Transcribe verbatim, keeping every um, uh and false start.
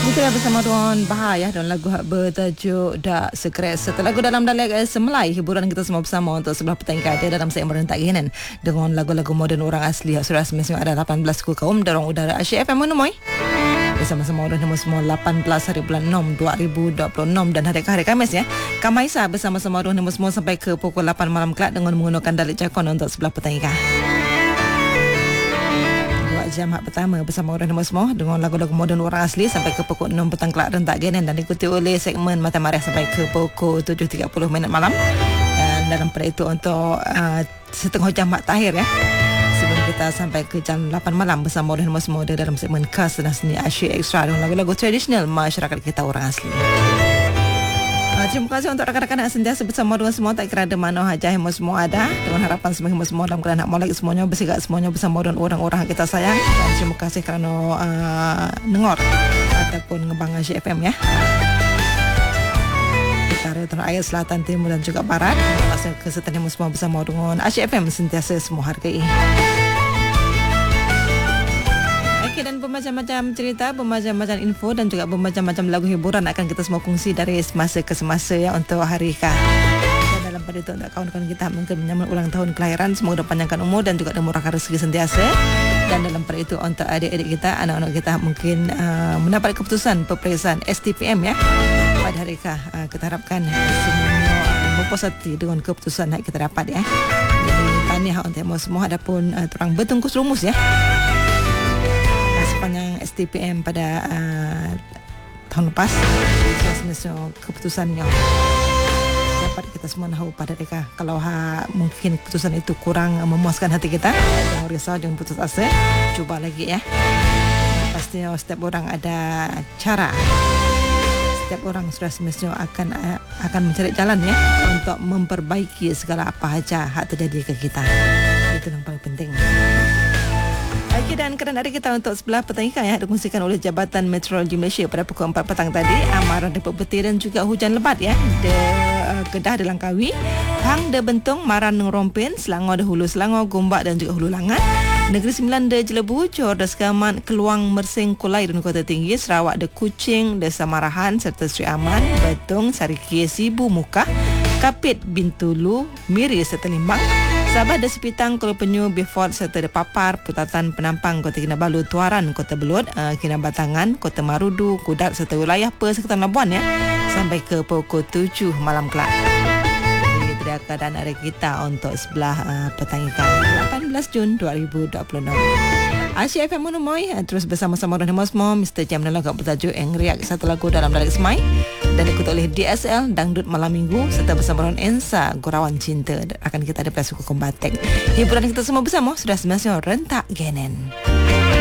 Kita bersama Tuan Bahaya dan lagu bertajuk Dak Sekres. Setelah lagu dalam dialek Semelai, hiburan kita semua bersama untuk sebelah petang kata dalam segmen Rentak Genen dengan lagu-lagu moden orang asli. Sudah semestinya ada lapan belas ku kaum darang udara Asia F M menemui. Bersama-sama orang semua lapan belas hari bulan enam dua ribu dua puluh enam dan hari hari Khamis ya. Kamaisa bersama-sama orang semua sampai ke pukul lapan malam kelak dengan menggunakan dalek Jakon untuk sebelah petang ikan. Jam hak pertama bersama orang semua dengan lagu-lagu moden orang asli sampai ke pukul enam petang kelak Rentak Genen dan diikuti oleh segmen Mata Marah sampai ke pukul tujuh tiga puluh minit malam. Dan dalam pada itu untuk uh, setengah jam hak terakhir ya. Sebelum kita sampai ke jam lapan malam bersama orang semua dalam segmen khas dan seni Asia Extra dengan lagu-lagu tradisional masyarakat kita orang asli. Terima kasih untuk rakan-rakan yang sentiasa bersama dengan semua tak kira ada mana hajah yang semua ada dengan harapan semua semua dalam kerana nak molek semuanya bersigap semuanya bersama dengan orang-orang kita sayang dan terima kasih kerana uh, nengor ataupun ngebang Asia F M ya. Utara, Tanah Air, Selatan, Timur dan juga Barat. Terima kasih kesertaan semua bersama dengan Asia F M sentiasa semua hargai. Dan bermacam-macam cerita, bermacam-macam info dan juga bermacam-macam lagu hiburan akan kita semua kongsi dari semasa ke semasa ya untuk hari K. Dan dalam pada itu untuk kawan-kawan kita mungkin menyambut ulang tahun kelahiran, semoga panjangkan umur dan juga dimurahkan rezeki sentiasa. Dan dalam pada itu untuk adik-adik kita, anak-anak kita mungkin uh, mendapat keputusan peperiksaan S T P M ya pada hari K. Uh, kita harapkan semuanya berpuas hati dengan keputusan yang kita dapat ya. Jadi tahniah untuk semua adapun uh, terang bertungkus rumus ya. Sepanjang S T P M pada uh, tahun lepas semestinya keputusannya dapat kita semua tahu pada mereka. Kalau ha, mungkin keputusan itu kurang memuaskan hati kita, jangan risau, jangan putus asa, cuba lagi ya. Pastinya setiap orang ada cara, setiap orang sudah semestinya akan akan mencari jalan ya untuk memperbaiki segala apa saja hak terjadi ke kita. Itu yang paling penting. Okay, dan kerana hari kita untuk sebelah petang ikan ya dikongsikan oleh Jabatan Meteorologi Malaysia pada pukul empat petang tadi. Amaran dapat petir dan juga hujan lebat ya. De uh, Kedah de Langkawi, Hang de Bentong, Maran nang Rompin, Selangor de Hulu Selangor, Gombak dan juga Hulu Langat, Negeri Sembilan de Jelebu, Johor de Sekamat, Keluang, Mersing, Kulai dan Kota Tinggi, Sarawak de Kuching, de Samarahan serta Seri Aman, Betong, Sarikih, Sibu, Mukah, Kapit, Bintulu, Miri serta Limbang, Sabah de Sepitang, Kuala Penyu, Beaufort serta de Papar, Putatan, Penampang, Kota Kinabalu, Tuaran, Kota Belud, uh, Kinabatangan, Kota Marudu, Kudat serta wilayah Persekitaran Labuan ya sampai ke pukul tujuh malam kelak. Jadi itu dia keadaan hari kita untuk sebelah uh, petang ikan lapan belas Jun dua ribu dua puluh enam. Asia F M menemui terus bersama-sama dengan Mosmo Mister Jam dan lagu bertajuk Engriak, satu lagu dalam Dalek Semai dan diikuti oleh D S L Dangdut Malam Minggu serta bersama dengan Ensa Gurawan Cinta akan kita ada suku Kombatek. Hiburan kita semua bersama sudah semestinya Rentak Genen.